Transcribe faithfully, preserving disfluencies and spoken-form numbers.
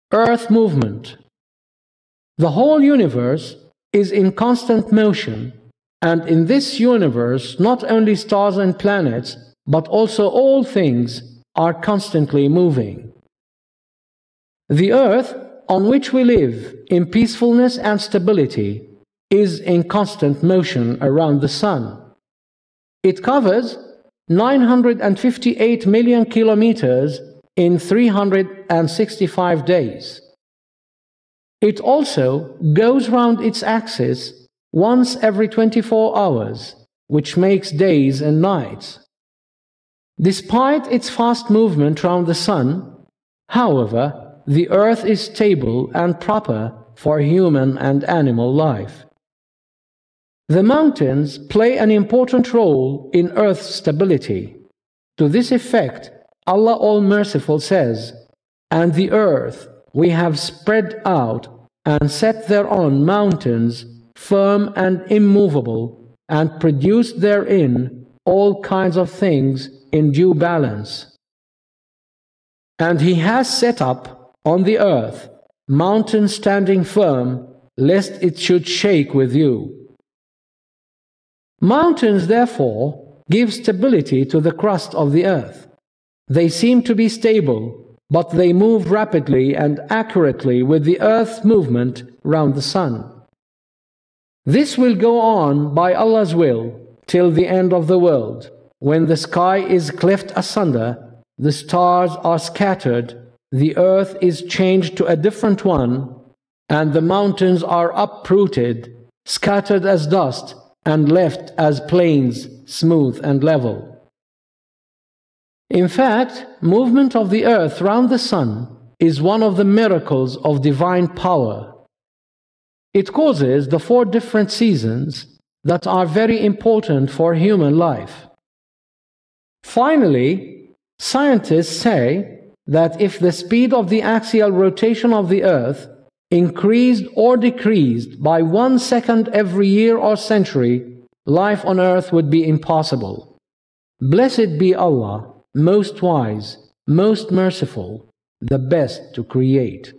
Earth movement. The whole universe is in constant motion, and in this universe not only stars and planets, but also all things are constantly moving. The earth on which we live in peacefulness and stability is in constant motion around the sun. It covers nine hundred fifty-eight million kilometers in three hundred sixty-five days. It also goes round its axis once every twenty-four hours, which makes days and nights. Despite its fast movement round the sun, however, the earth is stable and proper for human and animal life. The mountains play an important role in earth's stability. To this effect, Allah All-Merciful says, "And the earth we have spread out and set thereon mountains firm and immovable, and produced therein all kinds of things in due balance. And He has set up on the earth mountains standing firm, lest it should shake with you." Mountains, therefore, give stability to the crust of the earth. They seem to be stable, but they move rapidly and accurately with the earth's movement round the sun. This will go on by Allah's will till the end of the world, when the sky is cleft asunder, the stars are scattered, the earth is changed to a different one, and the mountains are uprooted, scattered as dust, and left as plains, smooth and level. In fact, movement of the earth round the sun is one of the miracles of divine power. It causes the four different seasons that are very important for human life. Finally, scientists say that if the speed of the axial rotation of the earth increased or decreased by one second every year or century, life on earth would be impossible. Blessed be Allah, most wise, most merciful, the best to create.